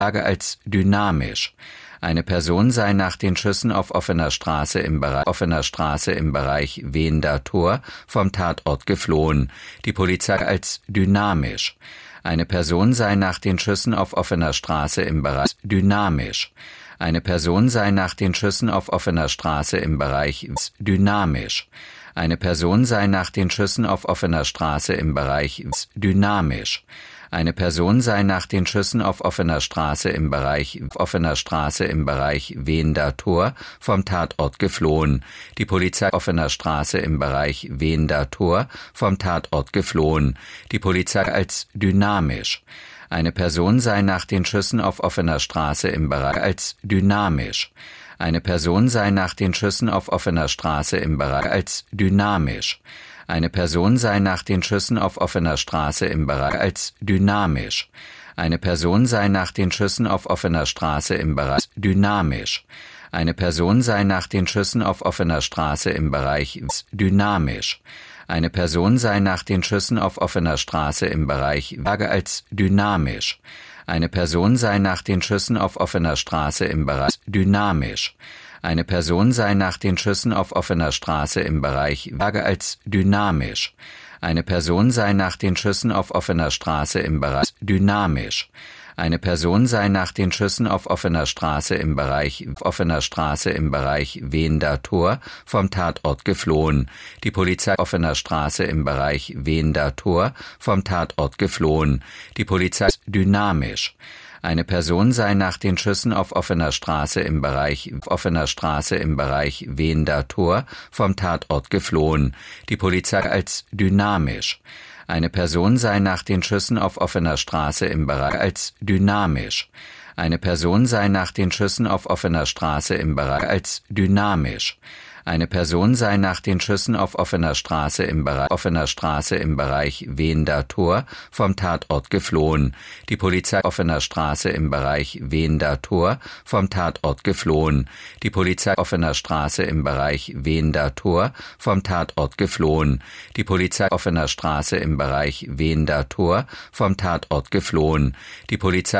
als dynamisch. Eine Person sei nach den Schüssen auf offener Straße im Bereich Wehender Tor vom Tatort geflohen. Die Polizei als dynamisch. Eine Person sei nach den Schüssen auf offener Straße im Bereich dynamisch. Eine Person sei nach den Schüssen auf offener Straße im Bereich dynamisch. Eine Person sei nach den Schüssen auf offener Straße im Bereich dynamisch. Eine Person sei nach den Schüssen auf offener Straße im Bereich Wehender Tor vom Tatort geflohen. Die Polizei offener Straße im Bereich Wehender Tor vom Tatort geflohen. Die Polizei als dynamisch. Eine Person sei nach den Schüssen auf offener Straße im Bereich als dynamisch. Eine Person sei nach den Schüssen auf offener Straße im Bereich als dynamisch. Eine Person sei nach den Schüssen auf offener Straße im Bereich als dynamisch. Eine Person sei nach den Schüssen auf offener Straße im Bereich dynamisch. Eine Person sei nach den Schüssen auf offener Straße im Bereich dynamisch. Eine Person sei nach den Schüssen auf offener Straße im Bereich als dynamisch. Eine Person sei nach den Schüssen auf offener Straße im Bereich dynamisch. Eine Person sei nach den Schüssen auf offener Straße im Bereich als dynamisch. Eine Person sei nach den Schüssen auf offener Straße im Bereich dynamisch. Eine Person sei nach den Schüssen auf offener Straße im Bereich Wehender Tor vom Tatort geflohen. Die Polizei offener Straße im Bereich Wehender Tor vom Tatort geflohen. Die Polizei dynamisch. Eine Person sei nach den Schüssen auf offener Straße im Bereich Wehender Tor vom Tatort geflohen. Die Polizei als dynamisch. Eine Person sei nach den Schüssen auf offener Straße im Bereich als dynamisch. Eine Person sei nach den Schüssen auf offener Straße im Bereich als dynamisch. Eine Person sei nach den Schüssen auf offener Straße im Bereich Wehender Tor vom Tatort geflohen. Die Polizei offener Straße im Bereich Wehender Tor vom Tatort geflohen. Die Polizei offener Straße im Bereich Wehender Tor vom Tatort geflohen. Die Polizei offener Straße im Bereich Wehender Tor vom Tatort geflohen. Die Polizei